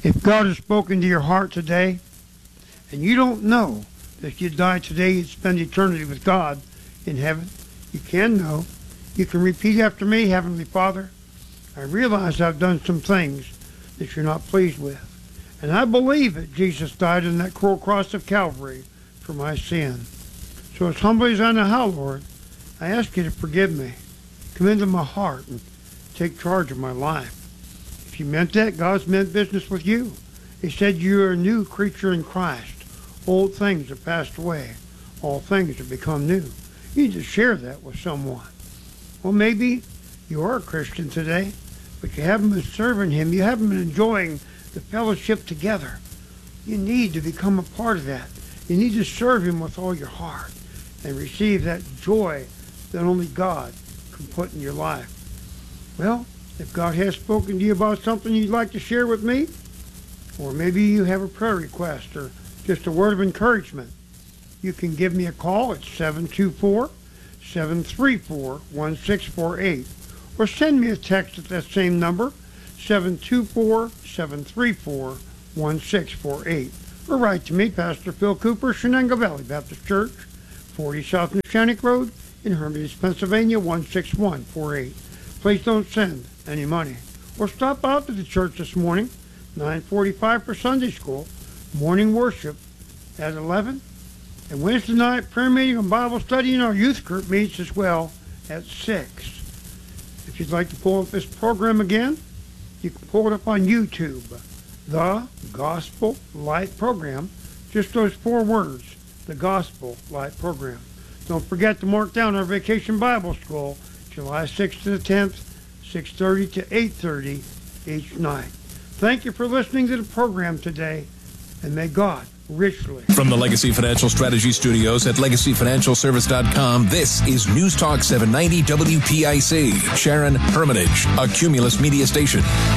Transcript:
If God has spoken to your heart today, and you don't know that if you die today, you'd spend eternity with God in heaven, you can know. You can repeat after me. Heavenly Father, I realize I've done some things that you're not pleased with. And I believe that Jesus died on that cruel cross of Calvary for my sin. So as humbly as I know how, Lord, I ask you to forgive me. Come into my heart and take charge of my life. If you meant that, God's meant business with you. He said you are a new creature in Christ. Old things have passed away. All things have become new. You need to share that with someone. Well, maybe you are a Christian today, but you haven't been serving Him. You haven't been enjoying the fellowship together. You need to become a part of that. You need to serve Him with all your heart and receive that joy that only God can put in your life. Well, if God has spoken to you about something you'd like to share with me, or maybe you have a prayer request or just a word of encouragement, you can give me a call at 724-734-1648, or send me a text at that same number, 724-734-1648, or write to me, Pastor Phil Cooper, Shenango Valley Baptist Church, 40 South Neshannock Road in Hermitage, Pennsylvania, 16148. Please don't send any money. Or stop out to the church this morning, 9:45 for Sunday school, morning worship at 11, and Wednesday night prayer meeting and Bible study in our youth group meets as well at 6. If you'd like to pull up this program again, you can pull it up on YouTube. The Gospel Light Program, just those 4 words, the Gospel Light Program. Don't forget to mark down our Vacation Bible School, July 6th to the 10th, 6:30 to 8:30 each night. Thank you for listening to the program today, and may God richly. From the Legacy Financial Strategy Studios at LegacyFinancialService.com, this is News Talk 790 WPIC, Sharon, Hermitage, a Cumulus Media station.